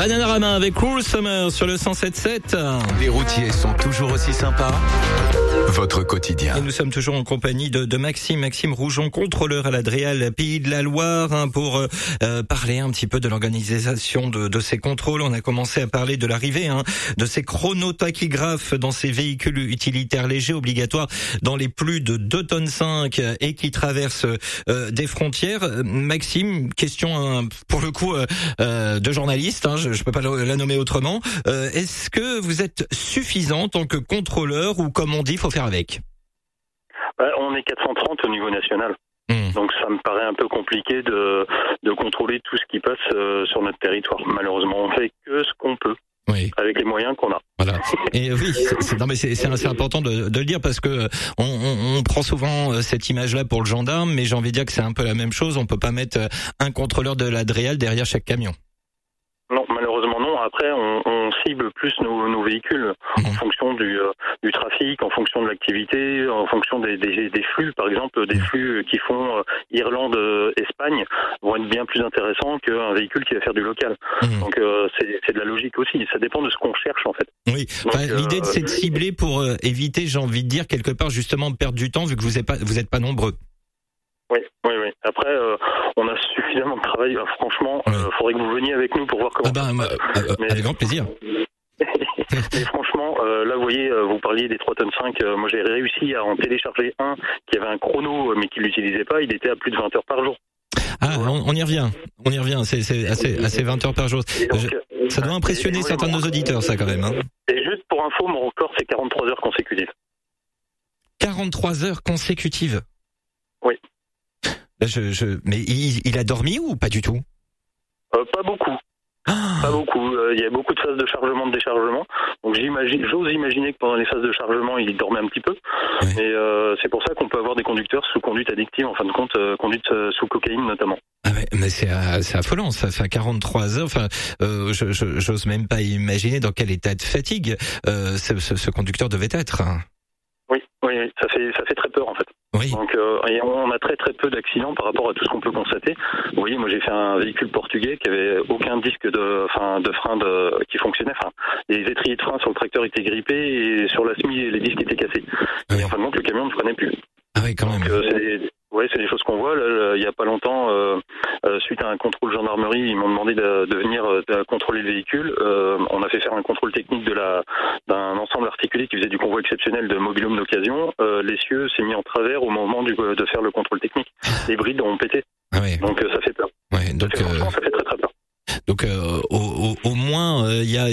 Bananarama avec Cruel Summer sur le 107.7. Les routiers sont toujours aussi sympas. Votre quotidien. Et nous sommes toujours en compagnie de Maxime Roujon, contrôleur à l'Adréal Pays de la Loire, pour parler un petit peu de l'organisation de ces contrôles. On a commencé à parler de l'arrivée de ces chronotachygraphes dans ces véhicules utilitaires légers obligatoires dans les plus de 2 tonnes 5 et qui traversent des frontières. Maxime, question pour le coup de journaliste, je peux pas la nommer autrement. Est-ce que vous êtes suffisant en tant que contrôleur ou comme on dit, faut faire avec? On est 430 au niveau national. Donc ça me paraît un peu compliqué de contrôler tout ce qui passe sur notre territoire. Malheureusement, on fait que ce qu'on peut. Oui. Avec les moyens qu'on a. Voilà. Et oui, c'est assez important de le dire parce que on prend souvent cette image-là pour le gendarme, mais j'ai envie de dire que c'est un peu la même chose. On peut pas mettre un contrôleur de l'Adréal derrière chaque camion. Non, malheureusement non. Après, on cible plus nos véhicules en fonction du trafic, en fonction de l'activité, en fonction des flux. Par exemple, des flux qui font Irlande-Espagne vont être bien plus intéressants qu'un véhicule qui va faire du local. Donc c'est de la logique aussi. Ça dépend de ce qu'on cherche en fait. Oui. Donc, l'idée c'est de cibler pour éviter, j'ai envie de dire quelque part justement de perdre du temps vu que vous êtes pas nombreux. Oui. Après, on a suffisamment de travail. Franchement, faudrait que vous veniez avec nous pour voir comment. Avec grand plaisir. Mais franchement, là, vous voyez, vous parliez des 3 tonnes 5. Moi, j'ai réussi à en télécharger un qui avait un chrono, mais qui l'utilisait pas. Il était à plus de 20 heures par jour. Ah, on y revient. C'est assez 20 heures par jour. Donc, ça doit impressionner certains de nos auditeurs, ça, quand même. Et juste pour info, mon record, c'est 43 heures consécutives. 43 heures consécutives? Oui. Mais il a dormi ou pas du tout? Pas beaucoup. Pas beaucoup. Il y a beaucoup de phases de chargement, de déchargement. Donc j'ose imaginer que pendant les phases de chargement, il dormait un petit peu. Ouais. Et c'est pour ça qu'on peut avoir des conducteurs sous conduite addictive, en fin de compte, conduite sous cocaïne notamment. Ah ouais, mais c'est affolant. Ça fait 43 heures. Enfin, j'ose même pas imaginer dans quel état de fatigue ce conducteur devait être. Oui, ça fait très peur en fait. Oui. Donc on a très peu d'accidents par rapport à tout ce qu'on peut constater. Vous voyez, moi j'ai fait un véhicule portugais qui avait aucun disque de frein qui fonctionnait. Enfin, les étriers de frein sur le tracteur étaient grippés et sur la semi les disques étaient cassés. Oui. Et en fin de compte le camion ne freinait plus. Ah oui, quand même. C'est des choses qu'on voit. Là, il y a pas longtemps, suite à un contrôle gendarmerie, ils m'ont demandé de venir contrôler le véhicule. On a fait faire un contrôle technique d'un ensemble articulé qui faisait du convoi exceptionnel de mobil-home d'occasion. L'essieu s'est mis en travers au moment de faire le contrôle technique. Les brides ont pété. Ah oui. Donc ça fait peur. Ouais, donc ça fait très peur. Donc au moins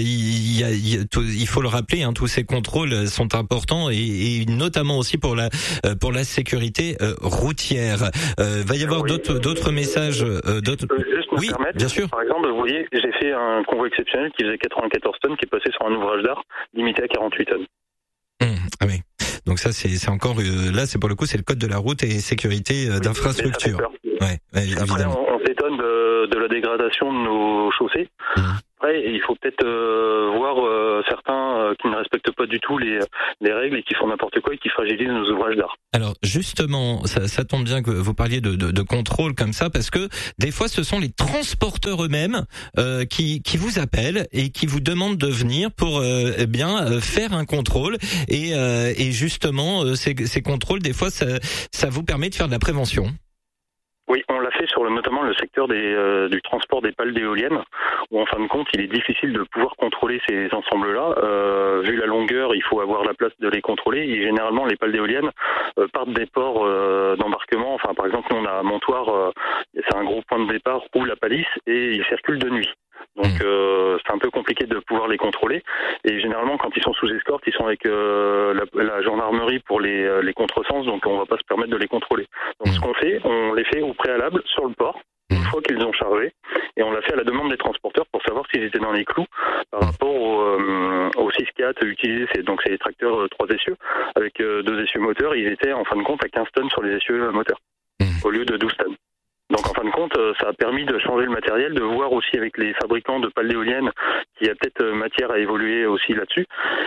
il faut le rappeler, tous ces contrôles sont importants et notamment aussi pour la sécurité routière. Va y avoir d'autres messages, d'autres. Juste me permettre, bien sûr. Par exemple, vous voyez, j'ai fait un convoi exceptionnel qui faisait 94 tonnes, qui est passé sur un ouvrage d'art limité à 48 tonnes. Ah oui. Donc ça c'est encore là c'est pour le coup c'est le code de la route et sécurité d'infrastructure. Ouais, après on s'étonne de la dégradation de nos chaussées. Après il faut peut-être voir certains qui ne respectent pas du tout les règles et qui font n'importe quoi et qui fragilisent nos ouvrages d'art. Alors justement, ça tombe bien que vous parliez de contrôle comme ça parce que des fois ce sont les transporteurs eux-mêmes qui vous appellent et qui vous demandent de venir pour faire un contrôle et justement ces contrôles des fois ça vous permet de faire de la prévention. Oui, on l'a fait sur notamment le secteur du transport des pales d'éoliennes, où en fin de compte, il est difficile de pouvoir contrôler ces ensembles-là. Vu la longueur, il faut avoir la place de les contrôler. Et généralement, les pales d'éoliennes partent des ports d'embarquement. Enfin, par exemple, nous, on a à Montoire, c'est un gros point de départ où la palisse, et ils circulent de nuit. Donc c'est un peu compliqué de pouvoir les contrôler et généralement quand ils sont sous escorte ils sont avec la gendarmerie pour les contresens, donc on va pas se permettre de les contrôler. Donc ce qu'on fait, on les fait au préalable sur le port une fois qu'ils ont chargé et on l'a fait à la demande des transporteurs pour savoir s'ils étaient dans les clous par rapport au 6-4 utilisé. Donc c'est les tracteurs 3 essieux avec 2 essieux moteurs, ils étaient en fin de compte à 15 tonnes sur les essieux moteurs au lieu de 12 tonnes. Donc en fin de compte, ça a permis de changer le matériel, de voir aussi avec les fabricants de pales d'éoliennes qu'il y a peut-être matière à évoluer aussi là-dessus,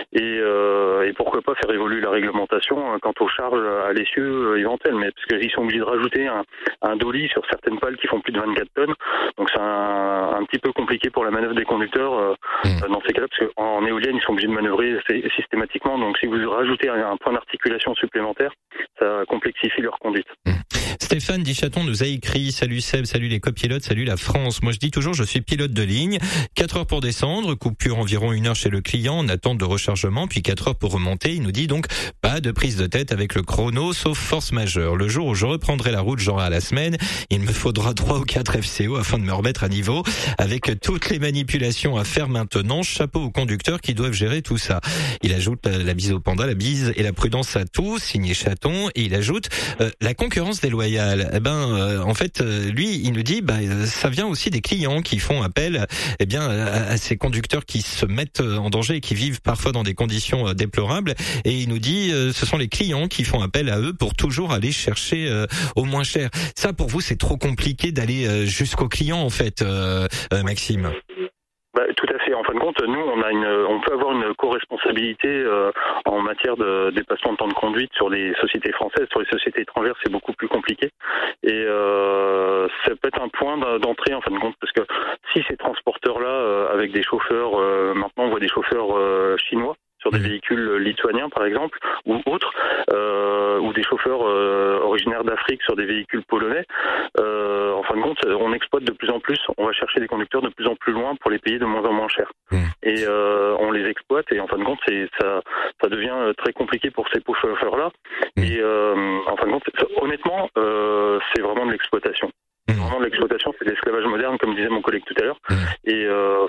et pourquoi pas faire évoluer la réglementation quant aux charges à l'essieu éventuelles, mais parce qu'ils sont obligés de rajouter un dolly sur certaines pales qui font plus de 24 tonnes, donc c'est un petit peu compliqué pour la manœuvre des conducteurs dans ces cas-là, parce qu'en éolienne ils sont obligés de manœuvrer systématiquement, donc si vous rajoutez un point d'articulation supplémentaire, ça complexifie leur conduite. Stéphane Dichaton nous a écrit: salut Seb, salut les copilotes, salut la France. Moi je dis toujours, je suis pilote de ligne, 4 heures pour descendre, coupure environ 1 heure chez le client en attente de rechargement, puis 4 heures pour remonter. Il nous dit donc pas de prise de tête avec le chrono, sauf force majeure. Le jour où je reprendrai la route, genre à la semaine, il me faudra 3 ou 4 FCO afin de me remettre à niveau, avec toutes les manipulations à faire maintenant. Chapeau aux conducteurs qui doivent gérer tout ça. Il ajoute la bise au panda, la bise et la prudence à tous, signé Chaton, et il ajoute la concurrence déloyale. En fait, lui, il nous dit, ça vient aussi des clients qui font appel, à ces conducteurs qui se mettent en danger et qui vivent parfois dans des conditions déplorables. Et il nous dit, ce sont les clients qui font appel à eux pour toujours aller chercher au moins cher. Ça, pour vous, c'est trop compliqué d'aller jusqu'au client, en fait, Maxime. Tout à fait. En fin de compte, nous, on peut avoir une co-responsabilité en matière de dépassement de temps de conduite sur les sociétés françaises. Sur les sociétés étrangères, c'est beaucoup plus compliqué. Et ça peut être un point d'entrée, en fin de compte, parce que si ces transporteurs-là, avec des chauffeurs, maintenant on voit des chauffeurs chinois sur des véhicules lituaniens par exemple, ou autres, ou des chauffeurs originaires d'Afrique sur des véhicules polonais, en fin de compte, on exploite de plus en plus, on va chercher des conducteurs de plus en plus loin pour les payer de moins en moins cher. Et on les exploite, et en fin de compte, ça devient très compliqué pour ces pauvres chauffeurs-là. Et en fin de compte, honnêtement, c'est vraiment de l'exploitation. Vraiment de l'exploitation, c'est de l'esclavage moderne, comme disait mon collègue tout à l'heure. Et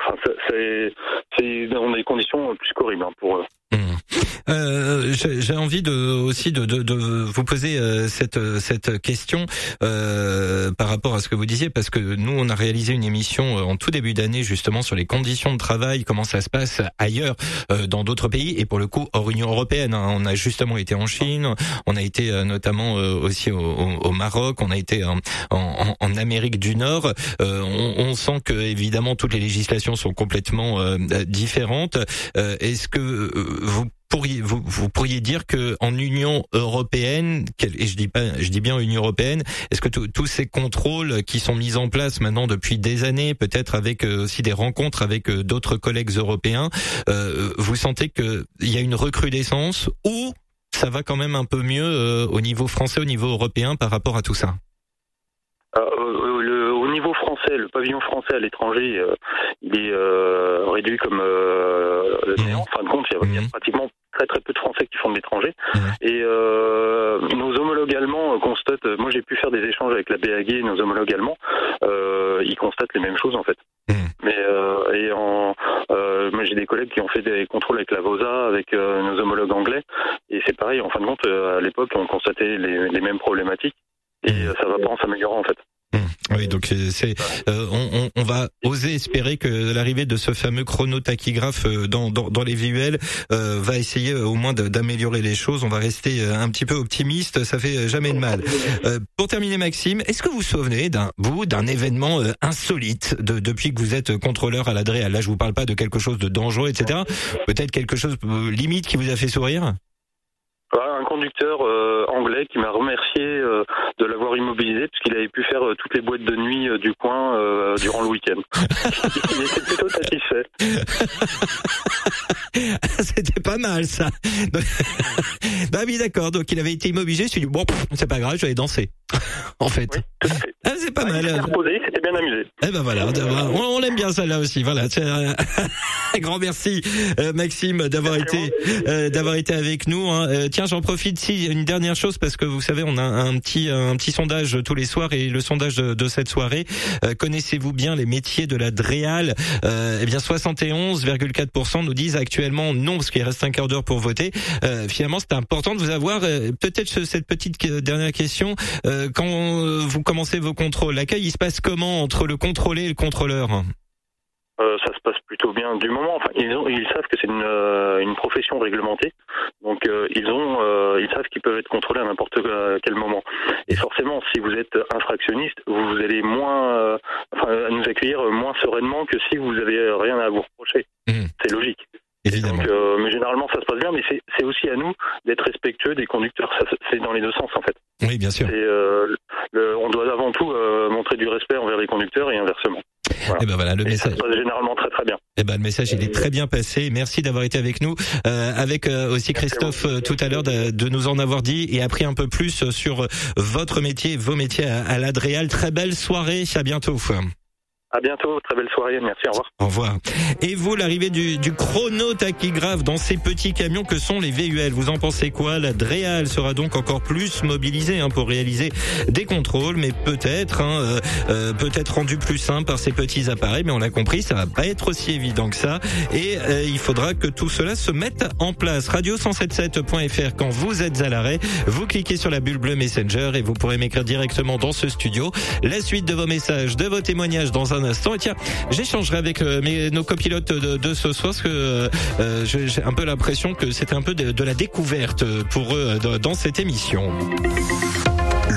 c'est dans des conditions plus qu'horribles pour eux. J'ai envie de vous poser cette question par rapport à ce que vous disiez, parce que nous on a réalisé une émission en tout début d'année justement sur les conditions de travail, comment ça se passe ailleurs dans d'autres pays, et pour le coup hors Union européenne. On a justement été en Chine, on a été notamment aussi au Maroc, on a été en Amérique du Nord. On sent que évidemment toutes les législations sont complètement différentes. Est-ce que vous pourriez dire que en Union européenne, et je dis bien Union européenne, est-ce que tous ces contrôles qui sont mis en place maintenant depuis des années, peut-être avec aussi des rencontres avec d'autres collègues européens, vous sentez que il y a une recrudescence, ou ça va quand même un peu mieux au niveau français, au niveau européen par rapport à tout ça? Au niveau français, le pavillon français à l'étranger, il est réduit comme néant. En fin de compte, il y a pratiquement très très peu de Français qui font de l'étranger. Et nos homologues allemands constatent, moi j'ai pu faire des échanges avec la BAG et nos homologues allemands, ils constatent les mêmes choses en fait. Mais moi j'ai des collègues qui ont fait des contrôles avec la VOSA, avec nos homologues anglais, et c'est pareil, en fin de compte, à l'époque on constatait les mêmes problématiques, et ça va pas en s'améliorant en fait. Oui, donc on va oser espérer que l'arrivée de ce fameux chronotachygraphe dans les VUL va essayer au moins d'améliorer les choses. On va rester un petit peu optimiste, ça fait jamais de mal. Pour terminer, Maxime, est-ce que vous vous souvenez d'un événement insolite depuis que vous êtes contrôleur à l'Adréal? Là, je vous parle pas de quelque chose de dangereux, etc. Peut-être quelque chose limite qui vous a fait sourire? Un conducteur anglais qui m'a remercié de l'avoir immobilisé, parce qu'il avait pu faire toutes les boîtes de nuit du coin durant le week-end. Il était plutôt satisfait. C'était pas mal ça. Bah oui, d'accord, donc il avait été immobilisé, je me suis dit bon, c'est pas grave, je vais aller danser. En fait. Oui, tout à fait. C'est pas mal. Il s'est reposé, il s'était bien amusé. Eh ben voilà, on aime bien ça là aussi. Voilà. Grand merci Maxime d'avoir été avec nous. Tiens, j'en profite une dernière chose, parce que vous savez, on a un petit sondage tous les soirs, et le sondage de cette soirée, connaissez-vous bien les métiers de la DREAL? 71,4% nous disent actuellement non, parce qu'il reste un quart d'heure pour voter. Finalement, c'est important de vous avoir. Peut-être cette petite dernière question. Quand vous commencez vos contrôles, l'accueil il se passe comment entre le contrôlé et le contrôleur? ça se passe plutôt bien du moment. Enfin, ils savent que c'est une profession réglementée, donc ils savent qu'ils peuvent être contrôlés à n'importe quel moment. Et forcément, si vous êtes infractionniste, vous allez nous accueillir moins sereinement que si vous avez rien à vous reprocher. C'est logique. Évidemment. Donc, mais généralement, ça se passe bien, mais c'est aussi à nous d'être respectueux des conducteurs. C'est dans les deux sens, en fait. Oui, bien sûr. On doit avant tout montrer du respect envers les conducteurs et inversement. Voilà. Et ben voilà, le message. Ça se passe généralement très très bien. Et ben le message il est très bien passé. Merci d'avoir été avec nous, avec aussi Christophe tout à l'heure de nous en avoir dit et appris un peu plus sur votre métier, vos métiers à l'Adréal. Très belle soirée, à bientôt. À bientôt, très belle soirée, merci, au revoir. Au revoir. Et vous, l'arrivée du chronotachygraphe dans ces petits camions que sont les VUL, vous en pensez quoi? La DREAL sera donc encore plus mobilisée pour réaliser des contrôles, mais peut-être rendu plus simple par ces petits appareils, mais on l'a compris, ça va pas être aussi évident que ça, et il faudra que tout cela se mette en place. Radio177.fr, quand vous êtes à l'arrêt, vous cliquez sur la bulle bleue Messenger et vous pourrez m'écrire directement dans ce studio. La suite de vos messages, de vos témoignages dans un instant. Et tiens, j'échangerai avec nos copilotes de ce soir parce que j'ai un peu l'impression que c'était un peu de la découverte pour eux dans cette émission. Le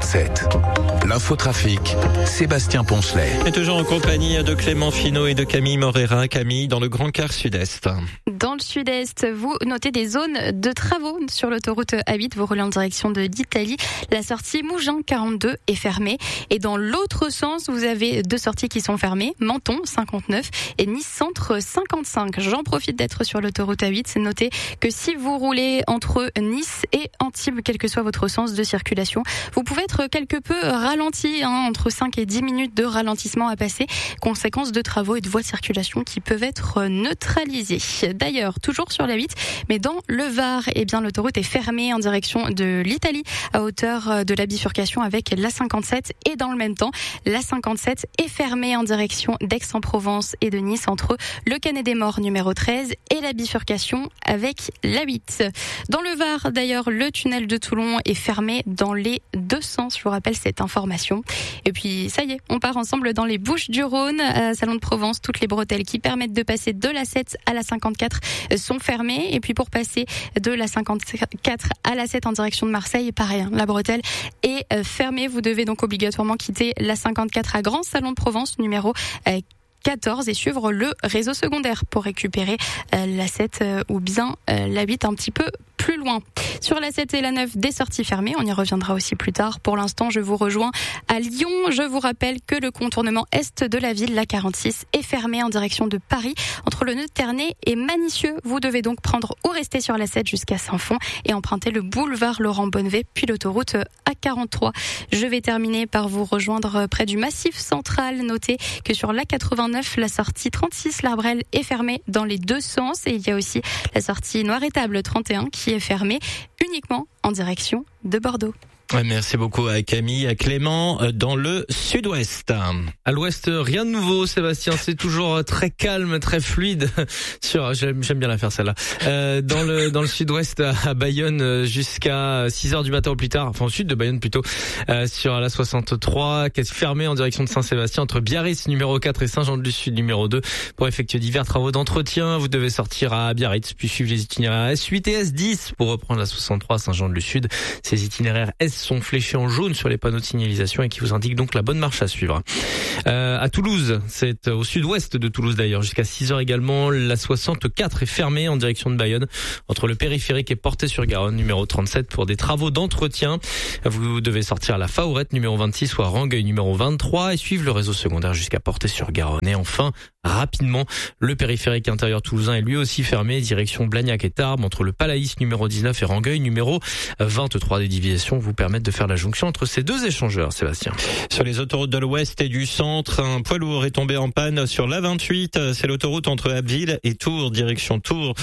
107.7, l'infotrafic, Sébastien Poncelet. Et toujours en compagnie de Clément Finot et de Camille Morera. Camille, dans le Grand Quart Sud-Est. Dans le Sud-Est, vous notez des zones de travaux sur l'autoroute A8. Vous roulez en direction de l'Italie. La sortie Mougins 42 est fermée. Et dans l'autre sens, vous avez deux sorties qui sont fermées. Menton 59 et Nice Centre 55. J'en profite d'être sur l'autoroute A8. C'est noté que si vous roulez entre Nice et Antibes, quel que soit votre sens de circulation, vous pouvez être quelque peu ralenti, entre 5 et 10 minutes de ralentissement à passer, conséquence de travaux et de voies de circulation qui peuvent être neutralisées. D'ailleurs, toujours sur la 8, mais dans le Var, l'autoroute est fermée en direction de l'Italie, à hauteur de la bifurcation avec la 57, et dans le même temps, la 57 est fermée en direction d'Aix-en-Provence et de Nice, entre le Canet des Morts numéro 13 et la bifurcation avec la 8. Dans le Var, d'ailleurs, le tunnel de Toulon est fermé dans les deux sens, je vous rappelle cette information. Et puis ça y est, on part ensemble dans les Bouches-du-Rhône, à Salon de Provence. Toutes les bretelles qui permettent de passer de la 7 à la 54 sont fermées. Et puis pour passer de la 54 à la 7 en direction de Marseille, pareil, la bretelle est fermée. Vous devez donc obligatoirement quitter la 54 à Grand Salon de Provence, numéro 14, et suivre le réseau secondaire pour récupérer la 7 ou bien la 8 un petit peu plus loin. Sur la 7 et la 9, des sorties fermées. On y reviendra aussi plus tard. Pour l'instant, je vous rejoins à Lyon. Je vous rappelle que le contournement est de la ville, la 46, est fermé en direction de Paris, entre le nœud de Ternay et Manicieux. Vous devez donc prendre ou rester sur la 7 jusqu'à Saint-Fond et emprunter le boulevard Laurent Bonnevet, puis l'autoroute A43. Je vais terminer par vous rejoindre près du Massif central. Notez que sur la 89, la sortie 36, l'Arbrel, est fermée dans les deux sens. Et il y a aussi la sortie Noir-Étable 31 qui est fermée uniquement en direction de Bordeaux. Merci beaucoup à Camille, à Clément, dans le Sud-Ouest. À l'Ouest, rien de nouveau, Sébastien. C'est toujours très calme, très fluide. J'aime bien la faire celle-là. Dans le Sud-Ouest, à Bayonne, jusqu'à 6h du matin au plus tard. Enfin, au sud de Bayonne plutôt. Sur la 63, qui est fermée en direction de Saint-Sébastien, entre Biarritz, numéro 4 et Saint-Jean-de-Luz-Sud, numéro 2. Pour effectuer divers travaux d'entretien, vous devez sortir à Biarritz, puis suivre les itinéraires S8 et S10 pour reprendre la 63 Saint-Jean-de-Luz-Sud. Ces itinéraires S sont fléchés en jaune sur les panneaux de signalisation et qui vous indiquent donc la bonne marche à suivre. À Toulouse, c'est au sud-ouest de Toulouse d'ailleurs, jusqu'à 6h également, la 64 est fermée en direction de Bayonne, entre le périphérique et Portet-sur-Garonne, numéro 37, pour des travaux d'entretien. Vous devez sortir à la Faourette, numéro 26, ou à Rangueil, numéro 23, et suivre le réseau secondaire jusqu'à Portet-sur-Garonne. Et enfin, rapidement, le périphérique intérieur toulousain est lui aussi fermé, direction Blagnac et Tarbes, entre le Palaïs, numéro 19, et Rangueil, numéro 23. Des déviations vous permettent de faire la jonction entre ces deux échangeurs, Sébastien. Sur les autoroutes de l'Ouest et du Centre, un poids lourd est tombé en panne sur l'A28. C'est l'autoroute entre Abbeville et Tours, direction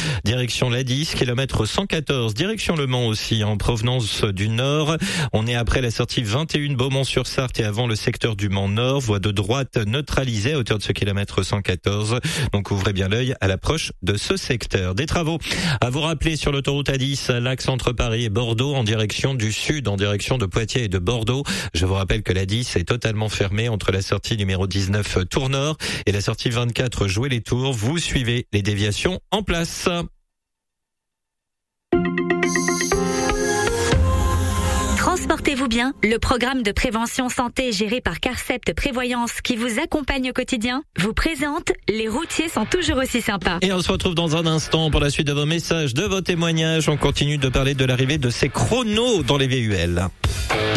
l'A10, kilomètre 114, direction Le Mans aussi, en provenance du Nord. On est après la sortie 21 Beaumont-sur-Sarthe et avant le secteur du Mans Nord, voie de droite neutralisée à hauteur de ce kilomètre 114. Donc ouvrez bien l'œil à l'approche de ce secteur. Des travaux à vous rappeler sur l'autoroute A10, l'axe entre Paris et Bordeaux en direction du sud, en direction de Poitiers et de Bordeaux. Je vous rappelle que la 10 est totalement fermée entre la sortie numéro 10 19 Tours Nord et la sortie 24 Jouer les Tours. Vous suivez les déviations en place. Transportez-vous bien, le programme de prévention santé géré par Carcept Prévoyance qui vous accompagne au quotidien vous présente Les routiers sont toujours aussi sympas. Et on se retrouve dans un instant pour la suite de vos messages, de vos témoignages. On continue de parler de l'arrivée de ces chronos dans les VUL.